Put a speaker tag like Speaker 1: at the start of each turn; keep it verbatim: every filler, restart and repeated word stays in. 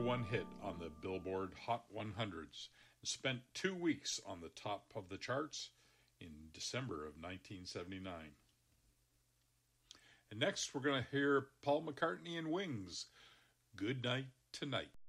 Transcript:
Speaker 1: one hit on the Billboard Hot one hundreds and spent two weeks on the top of the charts in December of nineteen seventy-nine. And next we're going to hear Paul McCartney and Wings, Good Night Tonight.